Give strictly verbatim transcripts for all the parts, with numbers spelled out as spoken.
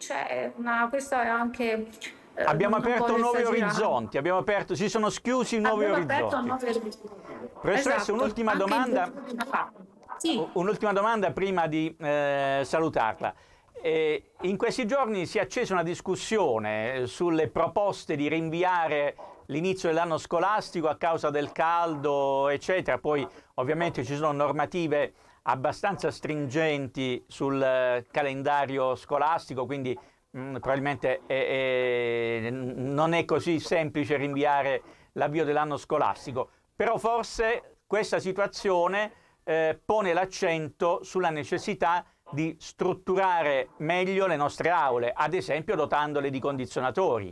c'è una, questo è anche... eh, Abbiamo non- non aperto voglio nuovi esagerare. orizzonti, abbiamo aperto, si sono schiusi nuovi Abbiamo aperto orizzonti. nuovi orizzonti. Professoressa, Esatto, un'ultima anche in domanda. giorni fa. Sì. Un'ultima domanda prima di eh, salutarla. Eh, in questi giorni si è accesa una discussione eh, sulle proposte di rinviare l'inizio dell'anno scolastico a causa del caldo, eccetera. Poi ovviamente ci sono normative abbastanza stringenti sul eh, calendario scolastico, quindi mh, probabilmente eh, eh, non è così semplice rinviare l'avvio dell'anno scolastico. Però forse questa situazione eh, pone l'accento sulla necessità di strutturare meglio le nostre aule, ad esempio dotandole di condizionatori.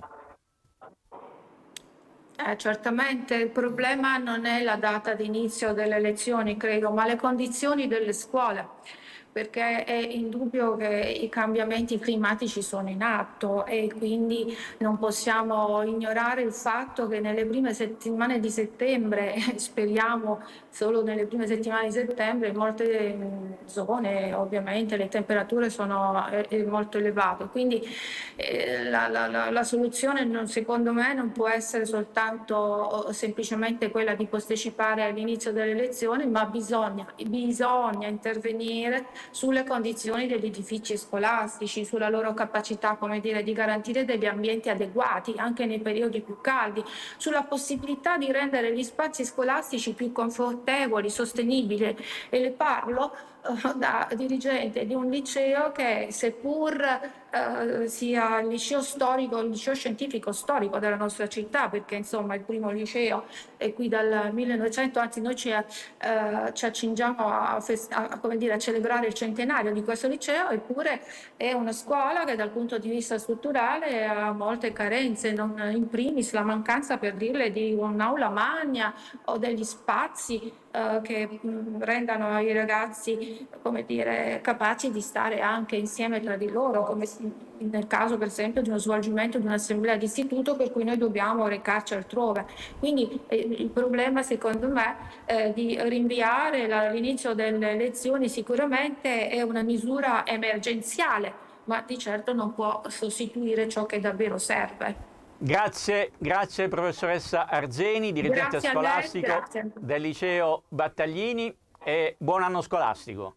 Eh, certamente il problema non è la data di inizio delle lezioni, credo, ma le condizioni delle scuole, perché è indubbio che i cambiamenti climatici sono in atto e quindi non possiamo ignorare il fatto che nelle prime settimane di settembre, speriamo solo nelle prime settimane di settembre, in molte mh, zone ovviamente le temperature sono eh, eh, molto elevate. Quindi eh, la, la, la, la soluzione non, secondo me non può essere soltanto o semplicemente quella di postecipare l'inizio delle lezioni, ma bisogna, bisogna intervenire sulle condizioni degli edifici scolastici, sulla loro capacità, come dire, di garantire degli ambienti adeguati anche nei periodi più caldi, sulla possibilità di rendere gli spazi scolastici più confortevoli, sostenibili. E le parlo eh, da dirigente di un liceo che, seppur eh, sia il liceo storico, il liceo scientifico storico della nostra città, perché insomma il primo liceo è qui dal millenovecento, anzi noi ci, eh, ci accingiamo a, fest- a, come dire, a celebrare il centenario di questo liceo, eppure è una scuola che dal punto di vista strutturale ha molte carenze, non, in primis la mancanza, per dirle, di un'aula magna o degli spazi eh, che mh, rendano i ragazzi, come dire, capaci di stare anche insieme tra di loro, come si- nel caso per esempio di uno svolgimento di un'assemblea di istituto per cui noi dobbiamo recarci altrove. Quindi eh, il problema secondo me eh, di rinviare la- l'inizio delle lezioni sicuramente è una misura emergenziale, ma di certo non può sostituire ciò che davvero serve. Grazie, grazie professoressa Arzeni, dirigente Grazie a lei, scolastico grazie. del liceo Battaglini, e buon anno scolastico.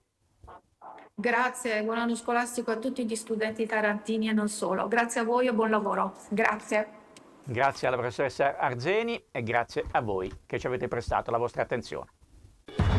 Grazie, buon anno scolastico a tutti gli studenti tarantini e non solo. Grazie a voi e buon lavoro. Grazie. Grazie alla professoressa Arzeni e grazie a voi che ci avete prestato la vostra attenzione.